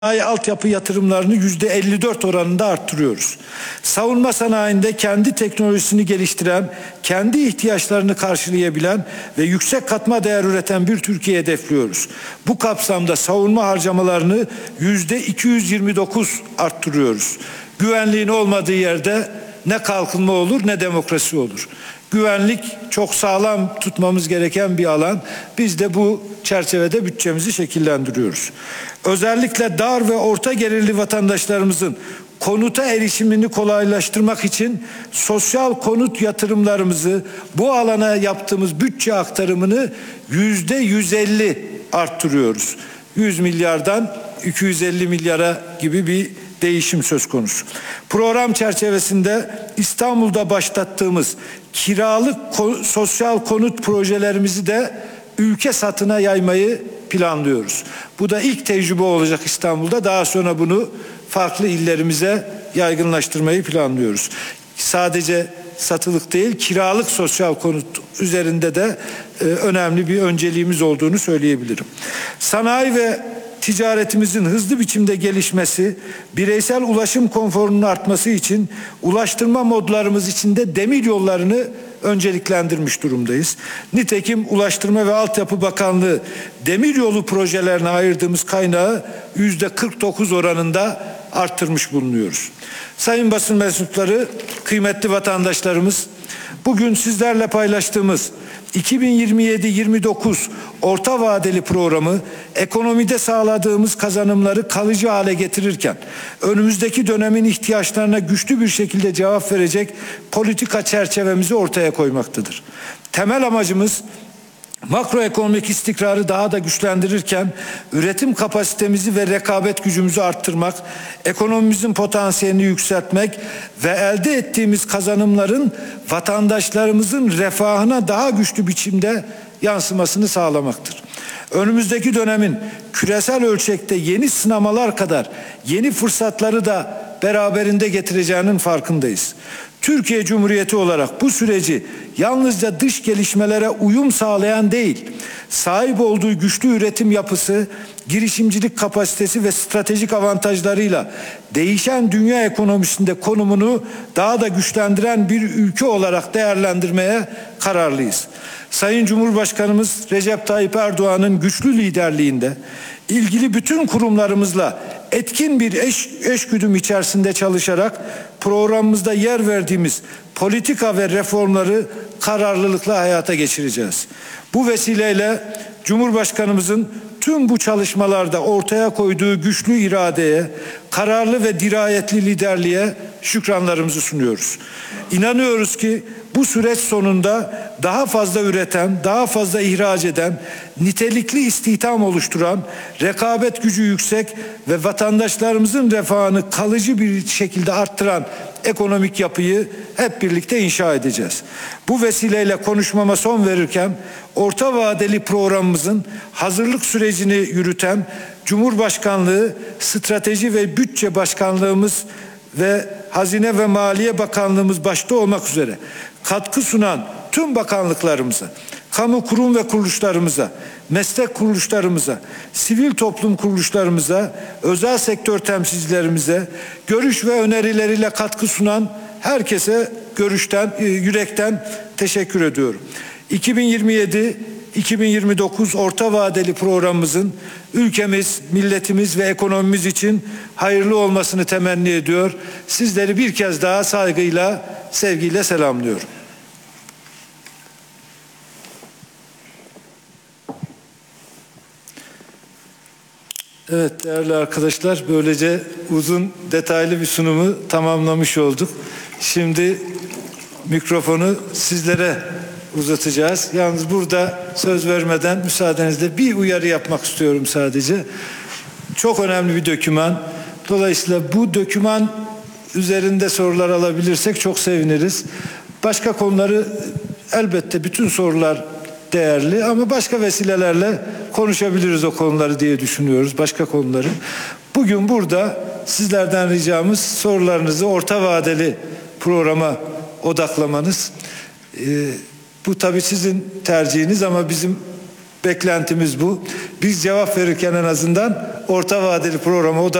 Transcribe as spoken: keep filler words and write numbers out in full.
sanayi altyapı yatırımlarını yüzde elli dört oranında arttırıyoruz. Savunma sanayinde kendi teknolojisini geliştiren, kendi ihtiyaçlarını karşılayabilen ve yüksek katma değer üreten bir Türkiye hedefliyoruz. Bu kapsamda savunma harcamalarını yüzde iki yüz yirmi dokuz arttırıyoruz. Güvenliğin olmadığı yerde ne kalkınma olur ne demokrasi olur. Güvenlik çok sağlam tutmamız gereken bir alan. Biz de bu çerçevede bütçemizi şekillendiriyoruz. Özellikle dar ve orta gelirli vatandaşlarımızın konuta erişimini kolaylaştırmak için sosyal konut yatırımlarımızı, bu alana yaptığımız bütçe aktarımını yüzde yüz elli arttırıyoruz. yüz milyardan iki yüz elli milyara gibi bir değişim söz konusu. Program çerçevesinde İstanbul'da başlattığımız kiralık ko- sosyal konut projelerimizi de ülke satına yaymayı planlıyoruz. Bu da ilk tecrübe olacak İstanbul'da. Daha sonra bunu farklı illerimize yaygınlaştırmayı planlıyoruz. Sadece satılık değil, kiralık sosyal konut üzerinde de e, önemli bir önceliğimiz olduğunu söyleyebilirim. Sanayi ve ticaretimizin hızlı biçimde gelişmesi, bireysel ulaşım konforunun artması için ulaştırma modlarımız içinde demir yollarını önceliklendirmiş durumdayız. Nitekim Ulaştırma ve Altyapı Bakanlığı demiryolu projelerine ayırdığımız kaynağı yüzde kırk dokuz oranında arttırmış bulunuyoruz. Sayın basın mensupları, kıymetli vatandaşlarımız, bugün sizlerle paylaştığımız iki bin yirmi yedi yirmi dokuz orta vadeli programı ekonomide sağladığımız kazanımları kalıcı hale getirirken önümüzdeki dönemin ihtiyaçlarına güçlü bir şekilde cevap verecek politika çerçevemizi ortaya koymaktadır. Temel amacımız makroekonomik istikrarı daha da güçlendirirken üretim kapasitemizi ve rekabet gücümüzü arttırmak, ekonomimizin potansiyelini yükseltmek ve elde ettiğimiz kazanımların vatandaşlarımızın refahına daha güçlü biçimde yansımasını sağlamaktır. Önümüzdeki dönemin küresel ölçekte yeni sınamalar kadar yeni fırsatları da beraberinde getireceğinin farkındayız. Türkiye Cumhuriyeti olarak bu süreci yalnızca dış gelişmelere uyum sağlayan değil, sahip olduğu güçlü üretim yapısı, girişimcilik kapasitesi ve stratejik avantajlarıyla değişen dünya ekonomisinde konumunu daha da güçlendiren bir ülke olarak değerlendirmeye kararlıyız. Sayın Cumhurbaşkanımız Recep Tayyip Erdoğan'ın güçlü liderliğinde ilgili bütün kurumlarımızla etkin bir eş, eşgüdüm içerisinde çalışarak programımızda yer verdiğimiz politika ve reformları kararlılıkla hayata geçireceğiz. Bu vesileyle Cumhurbaşkanımızın tüm bu çalışmalarda ortaya koyduğu güçlü iradeye, kararlı ve dirayetli liderliğe şükranlarımızı sunuyoruz. İnanıyoruz ki bu süreç sonunda daha fazla üreten, daha fazla ihraç eden, nitelikli istihdam oluşturan, rekabet gücü yüksek ve vatandaşlarımızın refahını kalıcı bir şekilde arttıran ekonomik yapıyı hep birlikte inşa edeceğiz. Bu vesileyle konuşmama son verirken orta vadeli programımızın hazırlık sürecini yürüten Cumhurbaşkanlığı, Strateji ve Bütçe Başkanlığımız ve Hazine ve Maliye Bakanlığımız başta olmak üzere katkı sunan tüm bakanlıklarımıza, kamu kurum ve kuruluşlarımıza, meslek kuruluşlarımıza, sivil toplum kuruluşlarımıza, özel sektör temsilcilerimize, görüş ve önerileriyle katkı sunan herkese görüşten, yürekten teşekkür ediyorum. iki bin yirmi yedi iki bin yirmi dokuz orta vadeli programımızın ülkemiz, milletimiz ve ekonomimiz için hayırlı olmasını temenni ediyor. Sizleri bir kez daha saygıyla, sevgiyle selamlıyorum. Evet değerli arkadaşlar, böylece uzun detaylı bir sunumu tamamlamış olduk. Şimdi mikrofonu sizlere uzatacağız. Yalnız burada söz vermeden müsaadenizle bir uyarı yapmak istiyorum sadece. Çok önemli bir doküman. Dolayısıyla bu doküman üzerinde sorular alabilirsek çok seviniriz. Başka konuları elbette bütün sorular değerli ama başka vesilelerle konuşabiliriz o konuları diye düşünüyoruz. Başka konuları. Bugün burada sizlerden ricamız sorularınızı orta vadeli programa odaklamanız. Ee, Bu tabii sizin tercihiniz ama bizim beklentimiz bu. Biz cevap verirken en azından orta vadeli programı o da